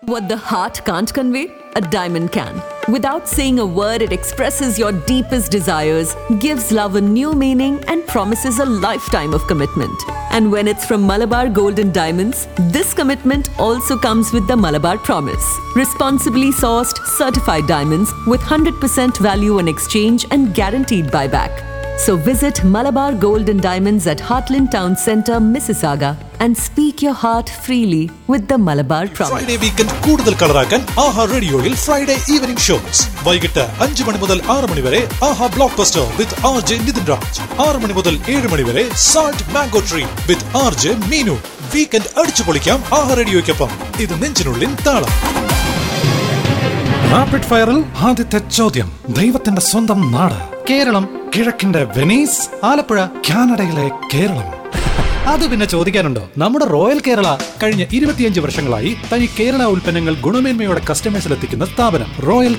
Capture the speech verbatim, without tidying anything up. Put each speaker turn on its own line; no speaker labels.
What the heart can't convey, a diamond can. Without saying a word, it expresses your deepest desires, gives love a new meaning, and promises a lifetime of commitment. And when it's from Malabar Gold and Diamonds, this commitment also comes with the Malabar Promise. Responsibly sourced, certified diamonds with one hundred percent value on exchange and guaranteed buyback. So visit Malabar Gold and Diamonds at Heartland Town Centre, Mississauga, and speak your heart freely with the Malabar Promise.
Friday weekend കൂടുതൽ കളറാക്കാൻ ആഹാ റേഡിയോയിൽ Friday evening shows വൈകിട്ട് അഞ്ച് മണി മുതൽ ആറ് മണി വരെ ആഹാ block buster with R J Nitin Raj, ആറ് മണി മുതൽ ഏഴ് മണി വരെ salt mango tree with R J Meenu. Weekend അടിച്ചു പൊളിക്കാം ആഹാ റേഡിയോയ്ക്കൊപ്പം. ഇത് നെഞ്ചിനുള്ളിൽ താളം. റാപ്പിഡ് ഫയറിൽ ആദ്യത്തെ ചോദ്യം. ദൈവത്തിന്റെ സ്വന്തം നാട് കേരളം, കിഴക്കിന്റെ വെനീസ്, ആലപ്പുഴ കാനഡയിലെ കേരളം. അത് പിന്നെ ചോദിക്കാനുണ്ടോ? നമ്മുടെ റോയൽ കേരള കഴിഞ്ഞ ഇരുപത്തിയഞ്ച് വർഷങ്ങളായി തനി കേരള ഉൽപ്പന്നങ്ങൾ ഗുണമേന്മയോടെ കസ്റ്റമേഴ്സിലെത്തിക്കുന്ന സ്ഥാപനം റോയൽ